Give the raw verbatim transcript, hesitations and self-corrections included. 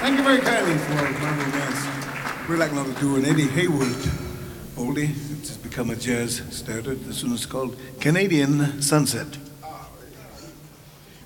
Thank you very kindly for Marvel Dance. We'd like now to do an Eddie Hayward oldie. It's become a jazz standard. This one is called Canadian Sunset.